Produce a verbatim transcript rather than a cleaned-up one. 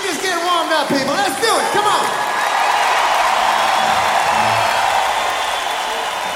just get warmed up, people. Let's do it. Come on.